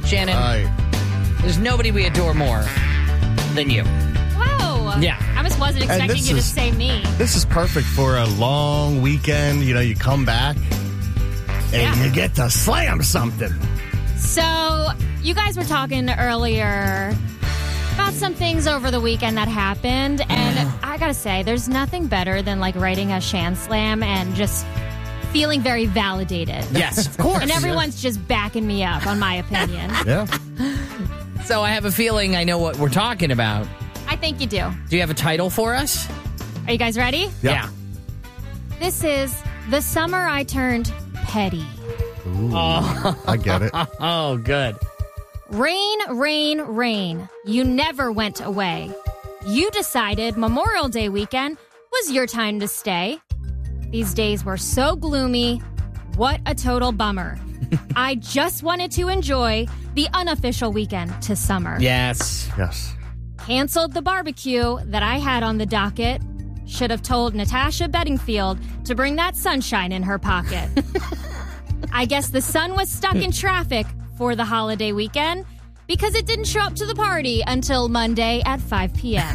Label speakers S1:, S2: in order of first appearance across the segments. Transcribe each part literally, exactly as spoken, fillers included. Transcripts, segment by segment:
S1: Shannon.
S2: Right.
S1: There's nobody we adore more than you.
S3: Wow.
S1: Yeah.
S3: I just wasn't
S2: And
S3: expecting
S2: this
S3: you to
S2: is-
S3: say me.
S2: This is perfect for a long weekend. You know, you come back and
S3: Yeah.
S2: you get to slam something.
S3: So, you guys were talking earlier about some things over the weekend that happened, and I gotta say, there's nothing better than like writing a Shan Slam and just feeling very validated.
S1: Yes, of course.
S3: And everyone's just backing me up on my opinion.
S2: Yeah.
S1: So I have a feeling I know what we're talking about.
S3: I think you do.
S1: Do you have a title for us?
S3: Are you guys ready?
S1: Yeah.
S3: This is The Summer I Turned Petty.
S2: Ooh, I get it.
S1: Oh, good.
S3: Rain, rain, rain. You never went away. You decided Memorial Day weekend was your time to stay. These days were so gloomy. What a total bummer. I just wanted to enjoy the unofficial weekend to summer.
S1: Yes.
S2: Yes.
S3: Canceled the barbecue that I had on the docket. Should have told Natasha Bedingfield to bring that sunshine in her pocket. I guess the sun was stuck in traffic for the holiday weekend because it didn't show up to the party until Monday at five p.m.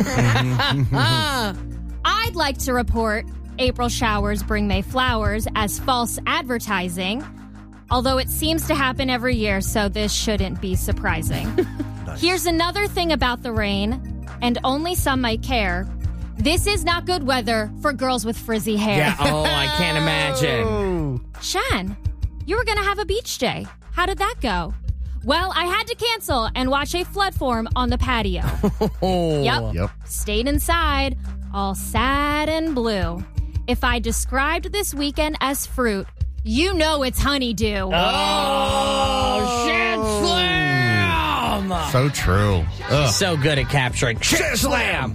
S3: I'd like to report April showers bring May flowers as false advertising, although it seems to happen every year, so this shouldn't be surprising.
S2: Nice.
S3: Here's another thing about the rain, and only some might care. This is not good weather for girls with frizzy hair.
S1: Yeah. Oh, I can't imagine.
S2: Oh.
S3: Shan, you were going to have a beach day. How did that go? Well, I had to cancel and watch a flood form on the patio.
S1: Oh.
S3: Yep.
S2: Yep.
S3: Stayed inside, all sad and blue. If I described this weekend as fruit, you know it's honeydew.
S1: Oh, Shan Slam!
S2: So true. Ugh.
S1: So good at capturing. Shan Slam!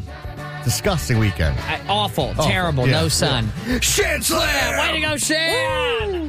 S2: Disgusting weekend.
S1: I- awful,
S2: Oh,
S1: terrible,
S2: yeah,
S1: no sun.
S2: Shan Slam!
S1: Way to go, Shan!